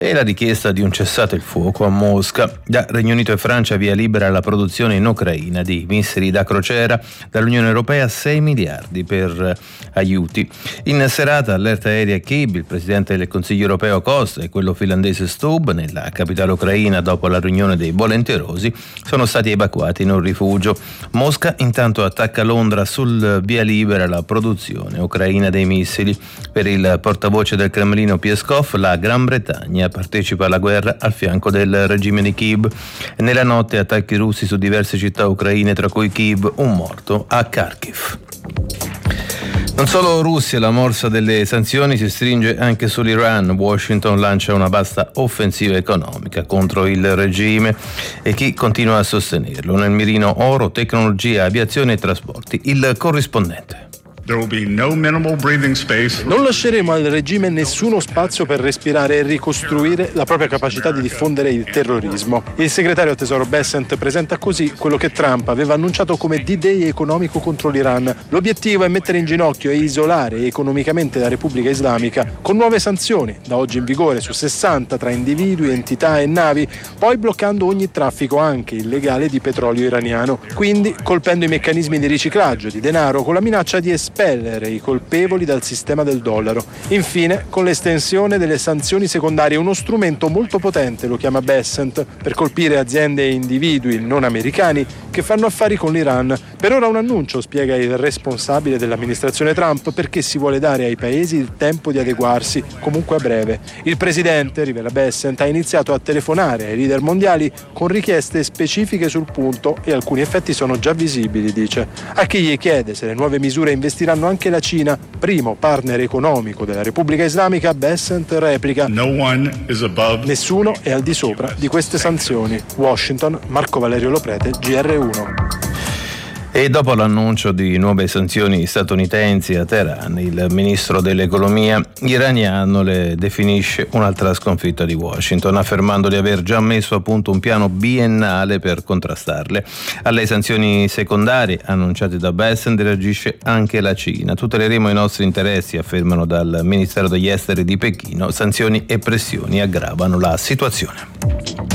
e la richiesta di un cessate il fuoco a Mosca. Da Regno Unito e Francia via libera alla produzione in Ucraina di missili da crociera, dall'Unione Europea 6 miliardi per aiuti. In serata allerta aerea Kyiv, il presidente del Consiglio europeo Costa e quello finlandese Stubb, nella capitale ucraina dopo la riunione dei volenterosi, sono stati evacuati in un rifugio. Mosca intanto attacca Londra sul via libera alla produzione ucraina dei missili. Per il portavoce del Cremlino Peskov, la Gran Bretagna partecipa alla guerra al fianco del regime di Kyiv. Nella notte attacchi russi su diverse città ucraine, tra cui Kyiv, un morto a Kharkiv. Non solo Russia, la morsa delle sanzioni si stringe anche sull'Iran. Washington lancia una vasta offensiva economica contro il regime e chi continua a sostenerlo. Nel mirino oro, tecnologia, aviazione e trasporti. Il corrispondente. Non lasceremo al regime nessuno spazio per respirare e ricostruire la propria capacità di diffondere il terrorismo. Il segretario al tesoro Bessent presenta così quello che Trump aveva annunciato come D-Day economico contro l'Iran. L'obiettivo è mettere in ginocchio e isolare economicamente la Repubblica Islamica con nuove sanzioni, da oggi in vigore su 60 tra individui, entità e navi, poi bloccando ogni traffico anche illegale di petrolio iraniano, quindi colpendo i meccanismi di riciclaggio di denaro con la minaccia di espellere i colpevoli dal sistema del dollaro. Infine, con l'estensione delle sanzioni secondarie, uno strumento molto potente, lo chiama Bessent, per colpire aziende e individui non americani che fanno affari con l'Iran. Per ora un annuncio, spiega il responsabile dell'amministrazione Trump, perché si vuole dare ai paesi il tempo di adeguarsi, comunque a breve. Il presidente, rivela Bessent, ha iniziato a telefonare ai leader mondiali con richieste specifiche sul punto e alcuni effetti sono già visibili, dice. A chi gli chiede se le nuove misure investiranno anche la Cina, primo partner economico della Repubblica Islamica, Bessent replica: nessuno è al di sopra di queste sanzioni. Washington, Marco Valerio Loprete, GR1. E dopo l'annuncio di nuove sanzioni statunitensi a Teheran, il ministro dell'economia iraniano le definisce un'altra sconfitta di Washington, affermando di aver già messo a punto un piano biennale per contrastarle. Alle sanzioni secondarie annunciate da Bessent reagisce anche la Cina. Tuteleremo i nostri interessi, affermano dal Ministero degli Esteri di Pechino. Sanzioni e pressioni aggravano la situazione.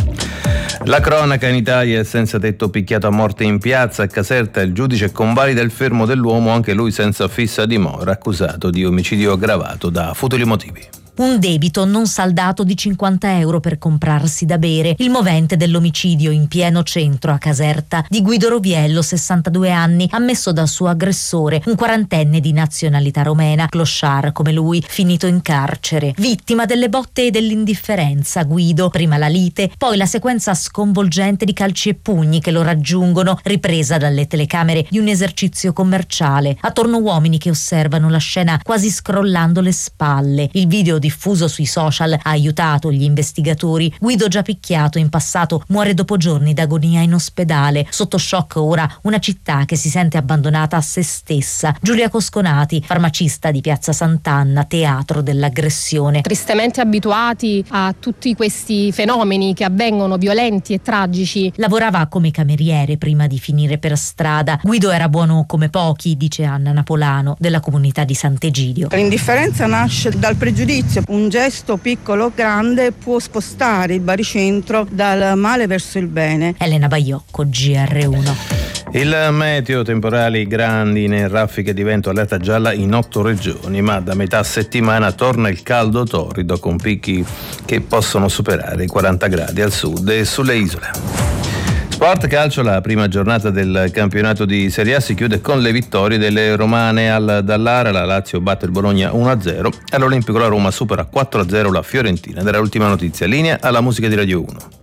La cronaca in Italia: il senza tetto picchiato a morte in piazza. A Caserta il giudice convalida il fermo dell'uomo, anche lui senza fissa dimora, accusato di omicidio aggravato da futili motivi. Un debito non saldato di 50 euro per comprarsi da bere. Il movente dell'omicidio in pieno centro a Caserta di Guido Roviello, 62 anni, ammesso dal suo aggressore, un quarantenne di nazionalità romena, clochard come lui, finito in carcere. Vittima delle botte e dell'indifferenza, Guido, prima la lite, poi la sequenza sconvolgente di calci e pugni che lo raggiungono, ripresa dalle telecamere di un esercizio commerciale. Attorno uomini che osservano la scena quasi scrollando le spalle. Il video diffuso sui social ha aiutato gli investigatori. Guido, già picchiato in passato, muore dopo giorni d'agonia in ospedale. Sotto shock ora una città che si sente abbandonata a se stessa. Giulia Cosconati, farmacista di Piazza Sant'Anna, teatro dell'aggressione. Tristemente abituati a tutti questi fenomeni che avvengono violenti e tragici. Lavorava come cameriere prima di finire per strada. Guido era buono come pochi, dice Anna Napolano, della comunità di Sant'Egidio. L'indifferenza nasce dal pregiudizio. Un gesto piccolo o grande può spostare il baricentro dal male verso il bene. Elena Baiocco, GR1. Il meteo: temporali, grandine e raffiche di vento, allerta gialla in 8 regioni, ma da metà settimana torna il caldo torrido con picchi che possono superare i 40 gradi al sud e sulle isole. Sport calcio: la prima giornata del campionato di Serie A si chiude con le vittorie delle romane al Dallara. La Lazio batte il Bologna 1-0, all'Olimpico la Roma supera 4-0 la Fiorentina. Ed era l'ultima notizia. Linea alla musica di Radio 1.